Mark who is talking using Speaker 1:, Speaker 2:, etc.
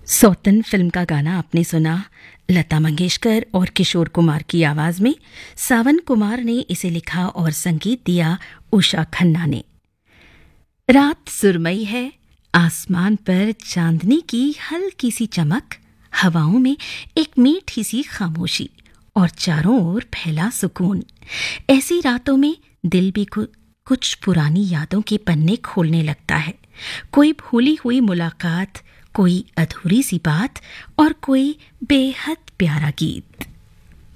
Speaker 1: सौतन film का गाना आपने सुना। लता मंगेशकर और किशोर कुमार की आवाज में सावन कुमार ने इसे लिखा और संगीत दिया उषा खन्ना ने। रात सुरमई है, आसमान पर चांदनी की हल्की सी चमक, हवाओं में एक मीठी सी खामोशी और चारों ओर फैला सुकून। ऐसी रातों में दिल भी कुछ पुरानी यादों के पन्ने खोलने लगता है। कोई भूली हुई मुलाकात, कोई अधूरी सी बात और कोई बेहद प्यारा गीत।